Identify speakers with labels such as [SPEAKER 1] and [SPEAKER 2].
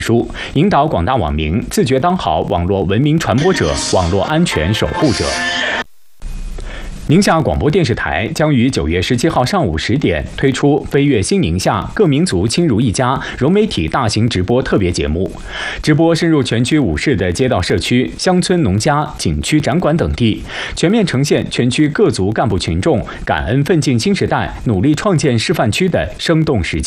[SPEAKER 1] 书，引导广大网民自觉当好网络文明传播者、网络安全守护者。宁夏广播电视台将于9月17号上午10点推出《飞跃新宁夏，各民族亲如一家》融媒体大型直播特别节目，直播深入全区5市的街道、社区、乡村、农家、景区、展馆等地，全面呈现全区各族干部群众感恩奋进新时代、努力创建示范区的生动实践。